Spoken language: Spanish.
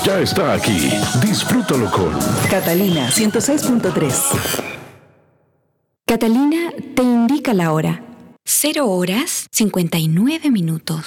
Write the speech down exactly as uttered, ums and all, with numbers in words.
ya está aquí. Disfrútalo con Catalina ciento seis punto tres. Catalina te indica la hora. Cero horas cincuenta y nueve minutos.